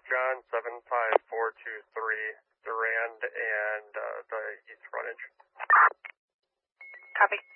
John 75423, Durand and the east frontage. Copy.